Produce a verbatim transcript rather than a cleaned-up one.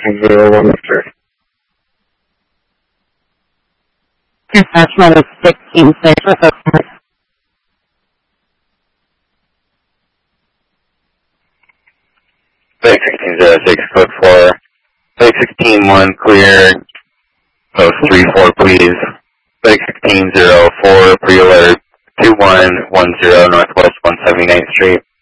zero one three. National is sixteen six. Lake sixteen zero six, code four. Lake sixteen one, clear. Post three four, please. Lake sixteen zero four, pre-alert two one one zero Northwest one seventy-ninth Street.